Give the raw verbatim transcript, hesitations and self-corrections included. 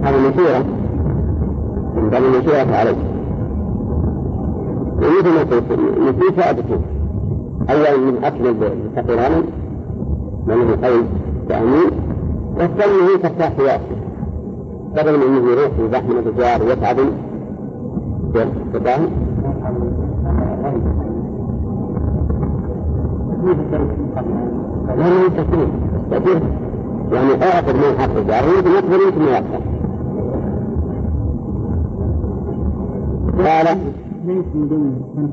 هذه مشيرة من باب المشيرة عليه. ومثل ما قلت نسيت فائدته أولا من أكل الفقيران من القول تأمين، والثاني هي تفتح حياته بدل من أنه يروح يزحم الرجال ويتعب يتفاهم. لا ما يتكلم تأثير يعني أعقد من حق الجار ويمكن يكبر يمكن يكبر. قال ليس من ضمن